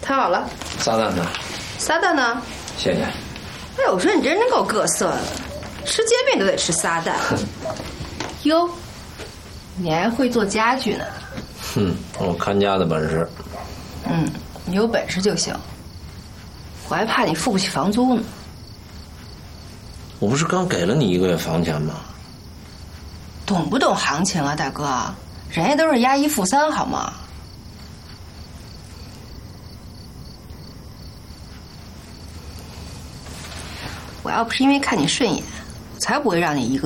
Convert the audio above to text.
看好了。 撒旦呢？ 撒旦呢？ 谢谢。 哎，我说你真够各色的，吃煎饼都得吃撒旦。哟，你还会做家具呢？ 我看家的本事。 你有本事就行。我还怕你付不起房租呢。 我不是刚给了你1个月房钱吗？ 懂不懂行情啊，大哥？人家都是押1付3，好吗？我要不是因为看你顺眼，才不会让你1个